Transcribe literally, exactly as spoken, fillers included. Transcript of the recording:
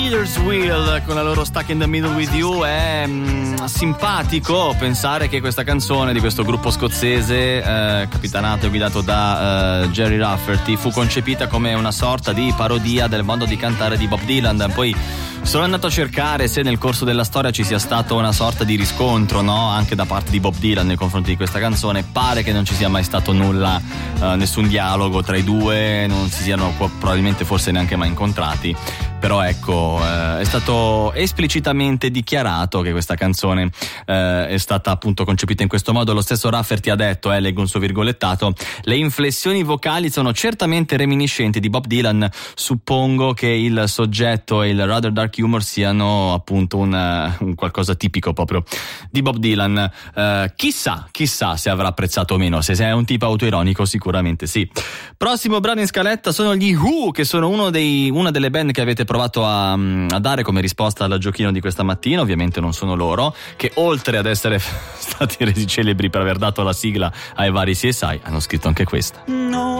Killer's Wheel con la loro Stuck in the Middle with You. È mh, simpatico pensare che questa canzone di questo gruppo scozzese, eh, capitanato e guidato da eh, Gerry Rafferty, fu concepita come una sorta di parodia del modo di cantare di Bob Dylan. Poi sono andato a cercare se nel corso della storia ci sia stato una sorta di riscontro, no? Anche da parte di Bob Dylan nei confronti di questa canzone. Pare che non ci sia mai stato nulla, eh, nessun dialogo tra i due, non si siano probabilmente forse neanche mai incontrati. Però ecco, eh, è stato esplicitamente dichiarato che questa canzone eh, è stata appunto concepita in questo modo. Lo stesso Rafferty ha detto, eh, leggo un suo virgolettato: le inflessioni vocali sono certamente reminiscenti di Bob Dylan. Suppongo che il soggetto e il rather dark humor siano appunto un, un qualcosa tipico proprio di Bob Dylan. Eh, chissà, chissà se avrà apprezzato o meno. Se è un tipo autoironico sicuramente sì. Prossimo brano in scaletta sono gli Who, che sono uno dei, una delle band che avete provato a, a dare come risposta al giochino di questa mattina. Ovviamente non sono loro, che oltre ad essere stati resi celebri per aver dato la sigla ai vari C S I, hanno scritto anche questa. No.